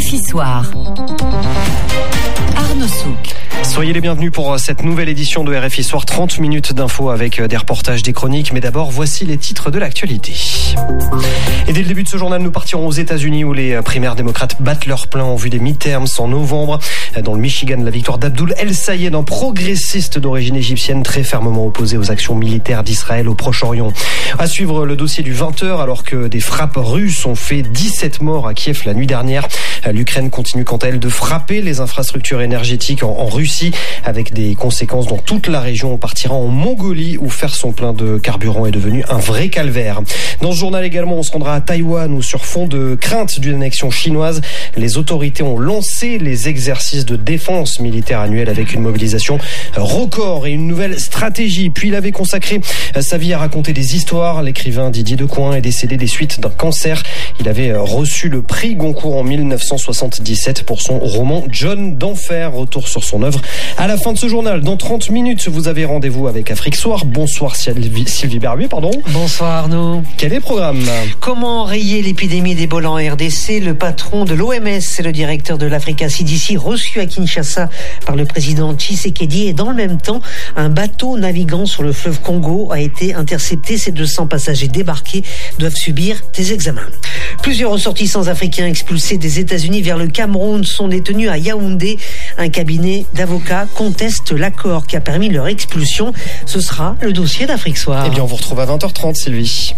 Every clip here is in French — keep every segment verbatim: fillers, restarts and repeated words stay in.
F I Soir. Arnaud Souk. Soyez les bienvenus pour cette nouvelle édition de R F I Soir. trente minutes d'infos avec des reportages, des chroniques. Mais d'abord, voici les titres de l'actualité. Et dès le début de ce journal, nous partirons aux États-Unis où les primaires démocrates battent leur plein en vue des midterms en novembre. Dans le Michigan, la victoire d'Abdoul El-Sayed, un progressiste d'origine égyptienne très fermement opposé aux actions militaires d'Israël au Proche-Orient. À suivre le dossier du vingt heures alors que des frappes russes ont fait dix-sept morts à Kiev la nuit dernière. L'Ukraine continue quant à elle de frapper les infrastructures énergétiques en, en Russie avec des conséquences dans toute la région. On partira en Mongolie où faire son plein de carburant est devenu un vrai calvaire. Dans ce journal également, on se rendra à Taïwan où sur fond de crainte d'une annexion chinoise, les autorités ont lancé les exercices de défense militaire annuels avec une mobilisation record et une nouvelle stratégie. Puis il avait consacré sa vie à raconter des histoires. L'écrivain Didier Decoing est décédé des suites d'un cancer. Il avait reçu le prix Goncourt en mille neuf cent soixante-dix-sept pour son roman John d'Enfer. Retour sur son œuvre à la fin de ce journal. Dans trente minutes, vous avez rendez-vous avec Afrique Soir. Bonsoir Sylvie, Sylvie Berruet, pardon. Bonsoir Arnaud. Quel est le programme ? Comment enrayer l'épidémie d'Ebola en R D C ? Le patron de l'O M S et le directeur de l'Africa C D C reçu à Kinshasa par le président Tshisekedi. Et dans le même temps, un bateau naviguant sur le fleuve Congo a été intercepté. Ces deux cents passagers débarqués doivent subir des examens. Plusieurs ressortissants africains expulsés des États-Unis vers le Cameroun sont détenus à Yaoundé. Un cabinet d'avocats conteste l'accord qui a permis leur expulsion. Ce sera le dossier d'Afrique Soir. Eh bien, on vous retrouve à vingt heures trente, Sylvie.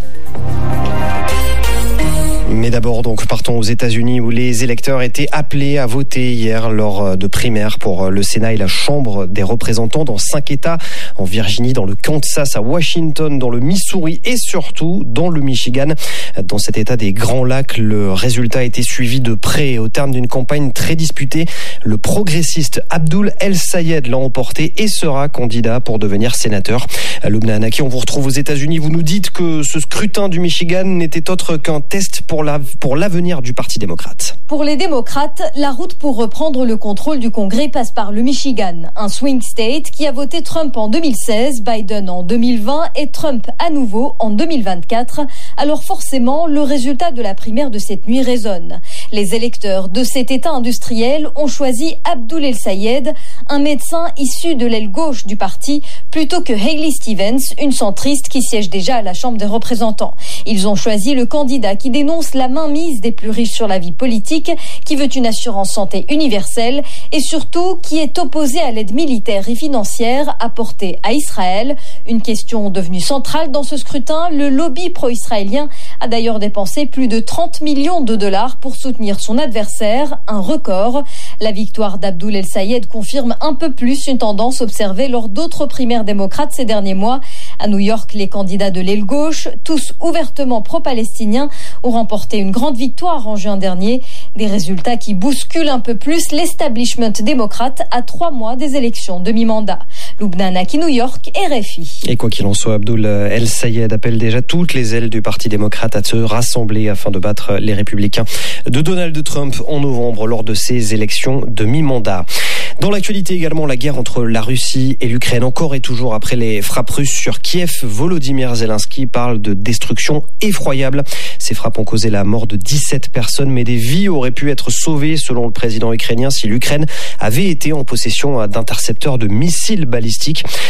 Mais d'abord, donc, partons aux États-Unis où les électeurs étaient appelés à voter hier lors de primaires pour le Sénat et la Chambre des représentants dans cinq États, en Virginie, dans le Kansas, à Washington, dans le Missouri et surtout dans le Michigan. Dans cet État des Grands Lacs, le résultat a été suivi de près. Au terme d'une campagne très disputée, le progressiste Abdoul El-Sayed l'a emporté et sera candidat pour devenir sénateur. Lubna Anaki, on vous retrouve aux États-Unis. Vous nous dites que ce scrutin du Michigan n'était autre qu'un test pour la, pour l'avenir du Parti démocrate. Pour les démocrates, la route pour reprendre le contrôle du Congrès passe par le Michigan, un swing state qui a voté Trump en deux mille seize, Biden en deux mille vingt et Trump à nouveau en deux mille vingt-quatre. Alors forcément, le résultat de la primaire de cette nuit résonne. Les électeurs de cet État industriel ont choisi Abdoul El-Sayed, un médecin issu de l'aile gauche du parti, plutôt que Hailey Stevens, une centriste qui siège déjà à la Chambre des représentants. Ils ont choisi le candidat qui dénonce la mainmise des plus riches sur la vie politique, qui veut une assurance santé universelle et surtout qui est opposé à l'aide militaire et financière apportée à Israël. Une question devenue centrale dans ce scrutin. Le lobby pro-israélien a d'ailleurs dépensé plus de trente millions de dollars pour soutenir son adversaire, un record. La victoire d'Abdoul El-Sayed confirme un peu plus une tendance observée lors d'autres primaires démocrates ces derniers mois. À New York, les candidats de l'aile gauche, tous ouvertement pro-palestiniens, ont remporté une grande victoire en juin dernier. Des résultats qui bousculent un peu plus l'establishment démocrate à trois mois des élections de mi-mandat. Lubna Anaki, New York, R F I. Et quoi qu'il en soit, Abdoul El-Sayed appelle déjà toutes les ailes du Parti démocrate à se rassembler afin de battre les républicains de Donald Trump en novembre lors de ces élections de mi-mandat. Dans l'actualité également, la guerre entre la Russie et l'Ukraine, encore et toujours après les frappes russes sur Kiev. Volodymyr Zelensky parle de destruction effroyable. Ces frappes ont causé la mort de dix-sept personnes, mais des vies auraient pu être sauvées selon le président ukrainien si l'Ukraine avait été en possession d'intercepteurs de missiles balistiques.